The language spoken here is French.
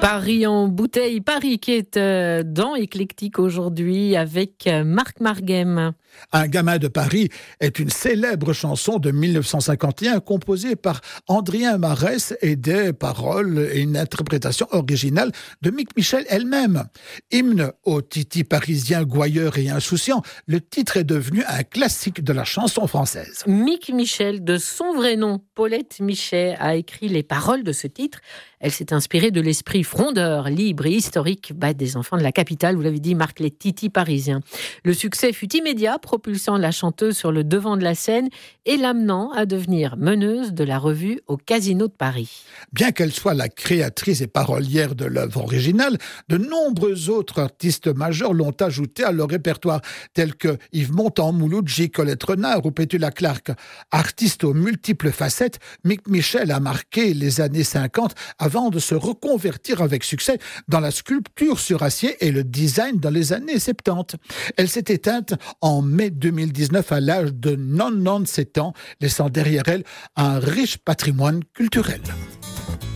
Paris en bouteille, Paris qui est dans Éclectique aujourd'hui avec Marc Marghem. Un gamin de Paris est une célèbre chanson de 1951 composée par Andrien Marès et des paroles et une interprétation originale de Mick Michel elle-même. Hymne au titi parisien gouailleur et insouciant, le titre est devenu un classique de la chanson française. Mick Michel, de son vrai nom, Paulette Michet, a écrit les paroles de ce titre. Elle s'est inspirée de l'esprit frondeur, libre et historique des enfants de la capitale, vous l'avez dit Marc, les titis parisiens. Le succès fut immédiat, propulsant la chanteuse sur le devant de la scène et l'amenant à devenir meneuse de la revue au Casino de Paris. Bien qu'elle soit la créatrice et parolière de l'œuvre originale, de nombreux autres artistes majeurs l'ont ajoutée à leur répertoire, tels que Yves Montand, Mouloudji, Colette Renard ou Petula Clark. Artiste aux multiples facettes, Mick Michel a marqué les années 50 avant de se reconvertir avec succès dans la sculpture sur acier et le design dans les années 70. Elle s'est éteinte en mai 2019 à l'âge de 97 ans, laissant derrière elle un riche patrimoine culturel.